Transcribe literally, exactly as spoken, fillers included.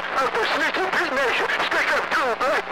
of the sneaky P Nation. Stick up, too, boy.